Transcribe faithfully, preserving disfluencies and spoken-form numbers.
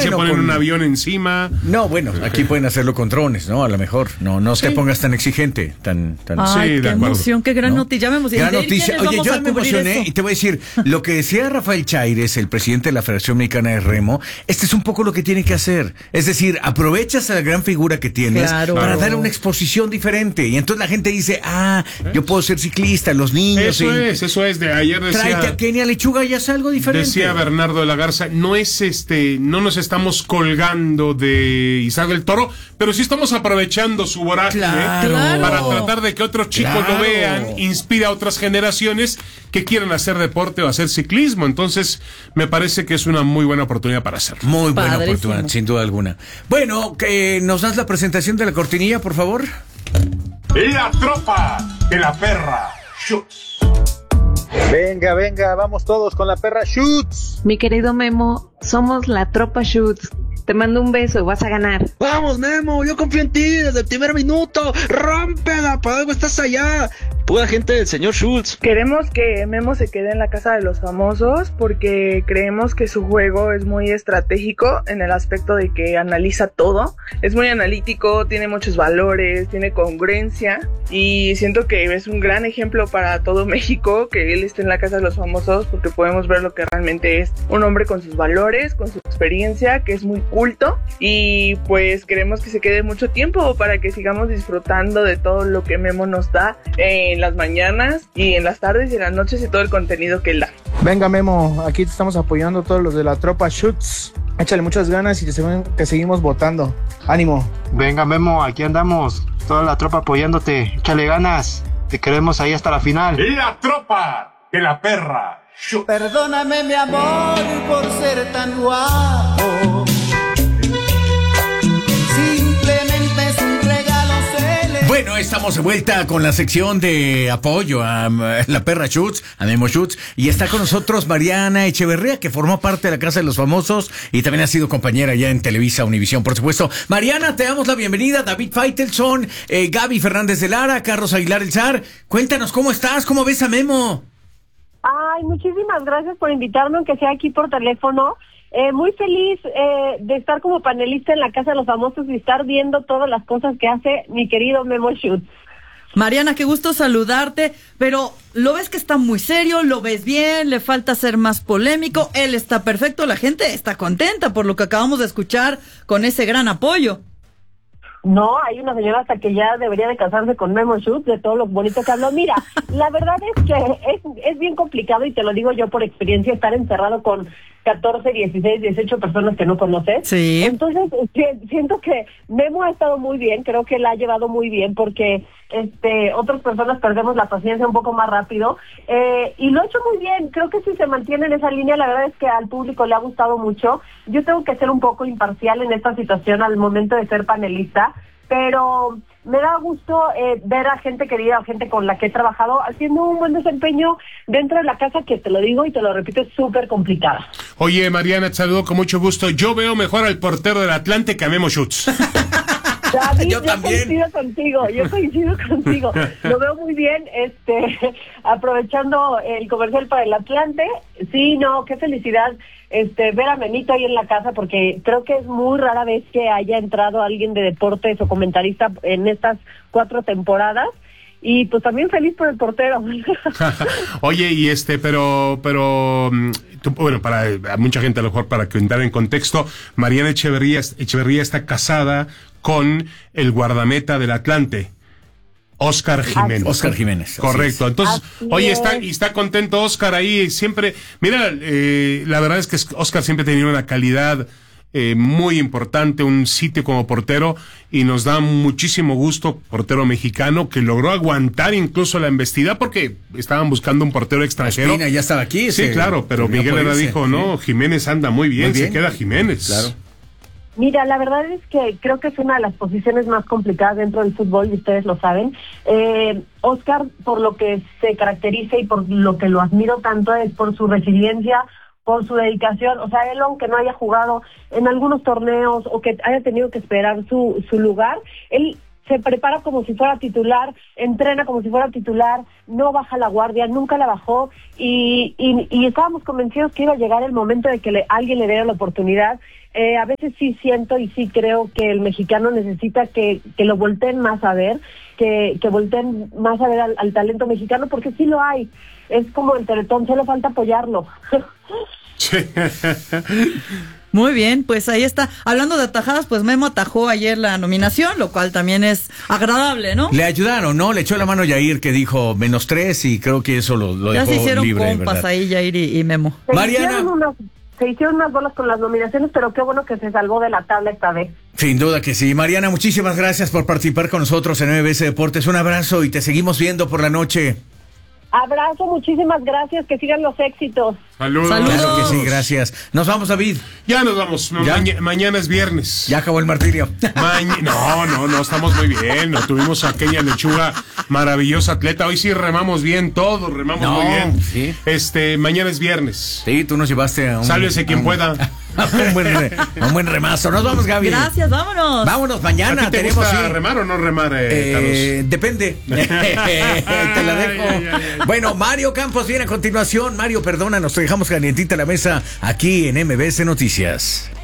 bueno, se ponen con... un avión encima. No, bueno, aquí pueden hacerlo con drones, ¿no? A lo mejor. No, no Sí. te pongas tan exigente, tan, tan. Ay, Sí, de qué acuerdo. emoción, qué gran ¿No? noticia. Ya me emocioné. Gran ¿De noticia. quiénes Oye, vamos yo a me cubrir emocioné eso? y te voy a decir, lo que decía Rafael Chaires, el presidente de la Federación Mexicana de Remo, este es un poco lo que tiene que hacer. Es decir, aprovechas a la gran figura que tienes Claro. para dar una exposición diferente. Y entonces la gente dice, ah, yo puedo ser ciclista, los niños. Eso y- es, eso es. De ayer Tráete a decía, Kenia Lechuga y haz algo diferente. decía Bernardo de la Garza, no es este, no nos estamos colgando de Isaac del Toro, pero sí estamos aprovechando su vorágine Claro. para tratar de que otros chicos Claro. lo vean, inspira a otras generaciones que quieran hacer deporte o hacer ciclismo. Entonces, me parece que es una muy buena oportunidad para hacerlo. Muy buena Padrísimo. oportunidad, sin duda alguna. Bueno, que nos das la presentación de la cortinilla, por favor. La tropa de la perra Schutz. Venga, venga, vamos todos con la perra Schutz. Mi querido Memo, somos la tropa Schutz. Te mando un beso, vas a ganar. Vamos, Memo, yo confío en ti desde el primer minuto. ¡Rómpela! ¿Para algo estás allá? Pura gente del señor Schultz. Queremos que Memo se quede en la casa de los famosos porque creemos que su juego es muy estratégico en el aspecto de que analiza todo. Es muy analítico, tiene muchos valores, tiene congruencia y siento que es un gran ejemplo para todo México que él esté en la casa de los famosos porque podemos ver lo que realmente es un hombre con sus valores, con su experiencia, que es muy culto y pues queremos que se quede mucho tiempo para que sigamos disfrutando de todo lo que Memo nos da en las mañanas y en las tardes y en las noches y todo el contenido que él da. Venga, Memo, aquí te estamos apoyando todos los de la tropa Schutz. Échale muchas ganas y te, te seguimos votando. Ánimo. Venga, Memo, aquí andamos. Toda la tropa apoyándote. Échale ganas. Te queremos ahí hasta la final. La tropa de la perra Schutz. Perdóname, mi amor, por ser tan guapo. Simplemente es un regalo celeste. Bueno, estamos de vuelta con la sección de apoyo a um, la perra Schutz, a Memo Schutz, y está con nosotros Mariana Echeverría, que formó parte de la Casa de los Famosos y también ha sido compañera ya en Televisa Univisión, por supuesto. Mariana, te damos la bienvenida. David Faitelson, eh, Gaby Fernández de Lara, Carlos Aguilar El Zar. Cuéntanos, ¿cómo estás? ¿Cómo ves a Memo? Ay, muchísimas gracias por invitarme, aunque sea aquí por teléfono. Eh, muy feliz eh, de estar como panelista en la Casa de los Famosos y estar viendo todas las cosas que hace mi querido Memo Schutz. Mariana, qué gusto saludarte, pero lo ves que está muy serio, lo ves bien, le falta ser más polémico, él está perfecto, la gente está contenta por lo que acabamos de escuchar con ese gran apoyo. No, hay una señora hasta que ya debería de casarse con Memo Schutz de todo lo bonito que habló. Mira, la verdad es que es, es bien complicado y te lo digo yo por experiencia, estar encerrado con catorce, dieciséis, dieciocho personas que no conoces. Sí. Entonces, si- siento que Memo ha estado muy bien, creo que la ha llevado muy bien porque este otras personas perdemos la paciencia un poco más rápido eh, y lo ha hecho muy bien. Creo que si se mantiene en esa línea, la verdad es que al público le ha gustado mucho. Yo tengo que ser un poco imparcial en esta situación al momento de ser panelista, pero me da gusto eh, ver a gente querida, a gente con la que he trabajado haciendo un buen desempeño dentro de la casa, que te lo digo y te lo repito, es súper complicada. Oye, Mariana, te saludo con mucho gusto. Yo veo mejor al portero del Atlante que a Memo Schutz. David, Yo yo, también. coincido contigo, yo coincido contigo. Lo veo muy bien, este, aprovechando el comercial para el Atlante. Sí, no, qué felicidad este ver a Memito ahí en la casa, porque creo que es muy rara vez que haya entrado alguien de deportes o comentarista en estas cuatro temporadas. Y pues también feliz por el portero. Oye, y este, pero, pero, mm, tú- bueno, para a mucha gente a lo mejor para que entrar en contexto, Mariana Echeverría, Echeverría está casada con el guardameta del Atlante, Óscar Jiménez. Óscar Jiménez. así Correcto. es. Entonces, Así oye, es. está, y está contento Óscar ahí siempre. Mira, eh, la verdad es que Óscar siempre ha tenido una calidad eh, muy importante, un sitio como portero, y nos da muchísimo gusto, portero mexicano, que logró aguantar incluso la embestida porque estaban buscando un portero extranjero. Espina ya estaba aquí. Sí, se claro, pero terminó Miguel por Herrera irse. dijo, no, Jiménez anda muy bien, Muy bien. se queda Jiménez. Claro. Mira, la verdad es que creo que es una de las posiciones más complicadas dentro del fútbol y ustedes lo saben. Eh, Óscar, por lo que se caracteriza y por lo que lo admiro tanto, es por su resiliencia, por su dedicación. O sea, él, aunque no haya jugado en algunos torneos o que haya tenido que esperar su, su lugar, él se prepara como si fuera titular, entrena como si fuera titular, no baja la guardia, nunca la bajó, y, y, y estábamos convencidos que iba a llegar el momento de que le, alguien le diera la oportunidad. Eh, a veces sí siento y sí creo que el mexicano necesita que, que lo volteen más a ver, que, que volteen más a ver al, al talento mexicano, porque sí lo hay. Es como el Teletón, solo falta apoyarlo. Muy bien, pues ahí está. Hablando de atajadas, pues Memo atajó ayer la nominación, lo cual también es agradable, ¿no? Le ayudaron, ¿no? Le echó la mano Yair, que dijo menos tres, y creo que eso lo, lo ya dejó se hicieron libre, compas ¿verdad? ahí, Yair y, y Memo. Se Mariana. hicieron unas, se hicieron unas bolas con las nominaciones, pero qué bueno que se salvó de la tabla esta vez. Sin duda que sí. Mariana, muchísimas gracias por participar con nosotros en M B S Deportes. Un abrazo y te seguimos viendo por la noche. Abrazo, muchísimas gracias, que sigan los éxitos. Saludos. Saludos. Claro que sí, gracias. Nos vamos, David. Ya nos vamos. ¿Ya? Maña- mañana es viernes. Ya acabó el martirio. Maña- no, no, no, estamos muy bien. No, tuvimos a Kenia Lechuga, maravillosa atleta. Hoy sí remamos bien, todos remamos No, muy bien. sí. Este, mañana es viernes. Sí, tú nos llevaste a un... Sálvese quien a un- pueda. a un, buen, re- a un buen remazo. Nos vamos, Gaby. Gracias, vámonos. Vámonos, ¿A mañana ti te tenemos... gusta sí. remar o no remar, eh, Eh, depende. Te la dejo. Ay, ay, ay, ay. Bueno, Mario Campos viene a continuación. Mario, perdona, nos dejamos calientita la mesa aquí en M B S Noticias.